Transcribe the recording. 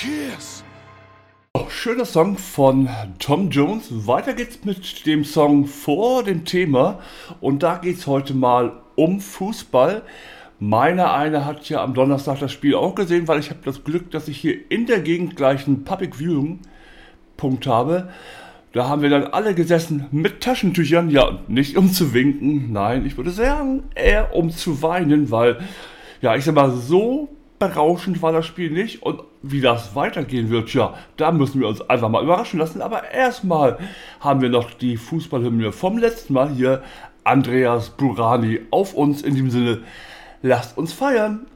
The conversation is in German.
Cheers! Oh, schöner Song von Tom Jones. Weiter geht's mit dem Song vor dem Thema. Und da geht's heute mal um Fußball. Meiner eine hat ja am Donnerstag das Spiel auch gesehen, weil ich habe das Glück, dass ich hier in der Gegend gleich einen Public Viewing Punkt habe. Da haben wir dann alle gesessen mit Taschentüchern, ja, nicht um zu winken, nein, ich würde sagen, eher um zu weinen, weil, ja, ich sag mal, so berauschend war das Spiel nicht und wie das weitergehen wird, ja, da müssen wir uns einfach mal überraschen lassen, aber erstmal haben wir noch die Fußballhymne vom letzten Mal hier, Andreas Burani auf uns, in dem Sinne, lasst uns feiern!